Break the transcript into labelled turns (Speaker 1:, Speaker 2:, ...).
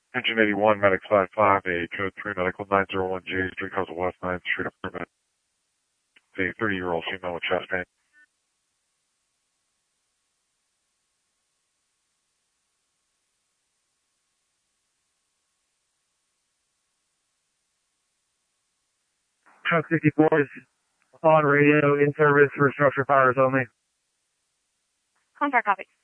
Speaker 1: Engine 81, Medic 55, a code 3 medical 901J, Street Causal West 9th Street Apartment. A 30-year-old female with chest pain.
Speaker 2: Truck 64 is on radio, in service for structure fires only.
Speaker 3: Contract copy.